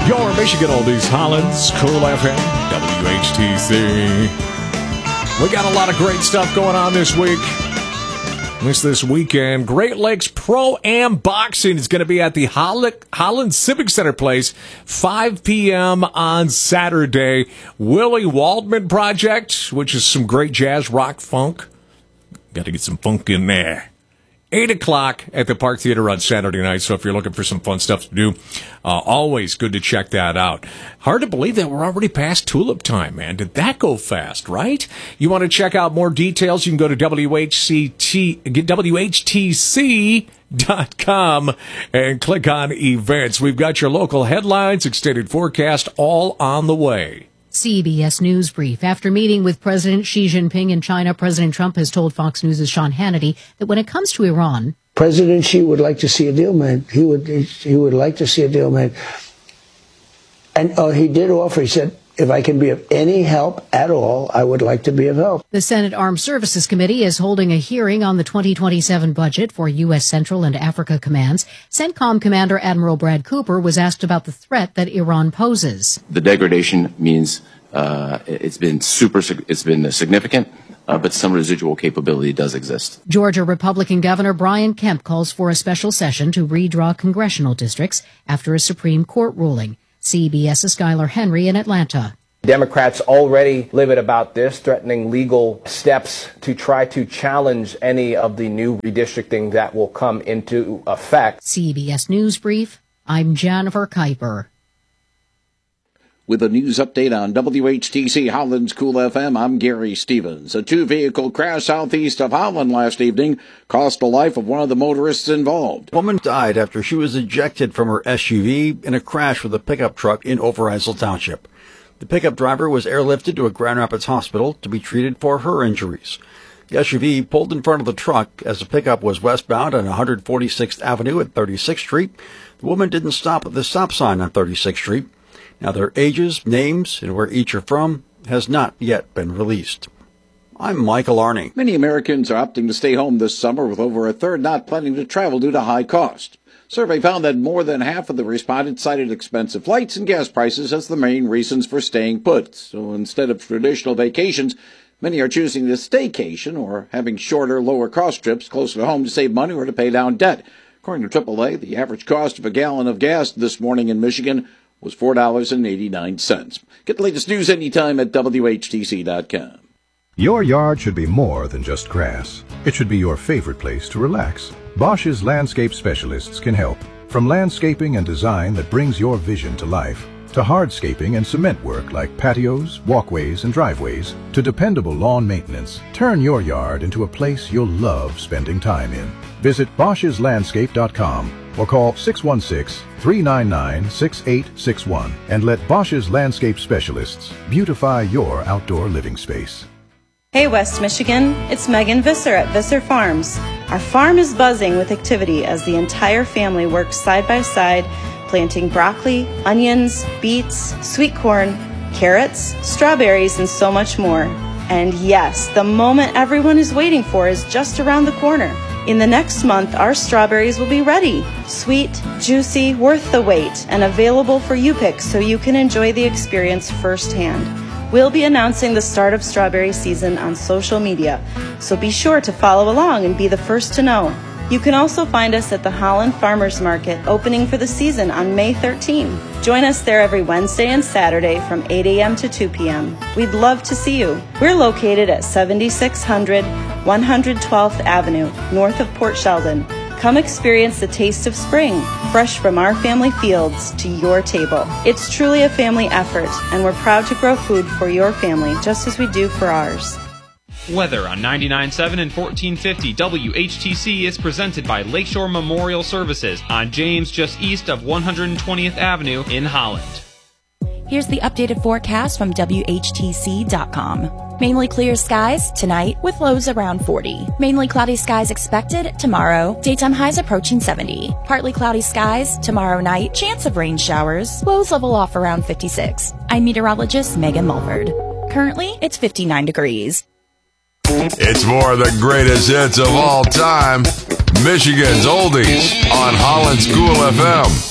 Your Michigan Oldies, Holland's Cool FM, WHTC. We got a lot of great stuff going on this week. This weekend, Great Lakes Pro-Am Boxing is going to be at the Holland Civic Center Place, 5 p.m. on Saturday. Willie Waldman Project, which is some great jazz, rock, funk. Got to get some funk in there. 8 o'clock at the Park Theater on Saturday night, so if you're looking for some fun stuff to do, always good to check that out. Hard to believe that we're already past tulip time, man. Did that go fast, right? You want to check out more details, you can go to WHTC.com and click on events. We've got your local headlines, extended forecast, all on the way. CBS News Brief. After meeting with President Xi Jinping in China, President Trump has told Fox News' Sean Hannity that when it comes to Iran, President Xi would like to see a deal made. He would like to see a deal made. And he did offer, he said, if I can be of any help at all, I would like to be of help. The Senate Armed Services Committee is holding a hearing on the 2027 budget for U.S. Central and Africa commands. CENTCOM Commander Admiral Brad Cooper was asked about the threat that Iran poses. The degradation means it's been significant, but some residual capability does exist. Georgia Republican Governor Brian Kemp calls for a special session to redraw congressional districts after a Supreme Court ruling. CBS's Skylar Henry in Atlanta. Democrats already livid about this, threatening legal steps to try to challenge any of the new redistricting that will come into effect. CBS News Brief, I'm Jennifer Kuiper. With a news update on WHTC Holland's Cool FM, I'm Gary Stevens. A two-vehicle crash southeast of Holland last evening cost the life of one of the motorists involved. A woman died after she was ejected from her SUV in a crash with a pickup truck in Overijssel Township. The pickup driver was airlifted to a Grand Rapids hospital to be treated for her injuries. The SUV pulled in front of the truck as the pickup was westbound on 146th Avenue at 36th Street. The woman didn't stop at the stop sign on 36th Street. Now, their ages, names, and where each are from has not yet been released. I'm Michael Arney. Many Americans are opting to stay home this summer, with over a third not planning to travel due to high cost. Survey found that more than half of the respondents cited expensive flights and gas prices as the main reasons for staying put. So instead of traditional vacations, many are choosing to staycation or having shorter, lower-cost trips closer to home to save money or to pay down debt. According to AAA, the average cost of a gallon of gas this morning in Michigan was $4.89. Get the latest news anytime at WHTC.com. Your yard should be more than just grass. It should be your favorite place to relax. Bosch's landscape specialists can help. From landscaping and design that brings your vision to life, to hardscaping and cement work like patios, walkways, and driveways, to dependable lawn maintenance, turn your yard into a place you'll love spending time in. Visit Bosch'sLandscape.com or call 616-399-6861 and let Bosch's landscape specialists beautify your outdoor living space. Hey West Michigan, it's Megan Visser at Visser Farms. Our farm is buzzing with activity as the entire family works side by side, planting broccoli, onions, beets, sweet corn, carrots, strawberries, and so much more. And yes, the moment everyone is waiting for is just around the corner. In the next month, our strawberries will be ready. Sweet, juicy, worth the wait, and available for you pick so you can enjoy the experience firsthand. We'll be announcing the start of strawberry season on social media, so be sure to follow along and be the first to know. You can also find us at the Holland Farmers Market, opening for the season on May 13. Join us there every Wednesday and Saturday from 8 a.m. to 2 p.m. We'd love to see you. We're located at 7600 112th Avenue, north of Port Sheldon. Come experience the taste of spring, fresh from our family fields to your table. It's truly a family effort, and we're proud to grow food for your family just as we do for ours. Weather on 99.7 and 1450 WHTC is presented by Lakeshore Memorial Services on James, just east of 120th Avenue in Holland. Here's the updated forecast from WHTC.com. Mainly clear skies tonight with lows around 40. Mainly cloudy skies expected tomorrow. Daytime highs approaching 70. Partly cloudy skies tomorrow night. Chance of rain showers. Lows level off around 56. I'm meteorologist Megan Mulford. Currently, it's 59 degrees. It's more of the greatest hits of all time. Michigan's Oldies on Holland's Cool FM.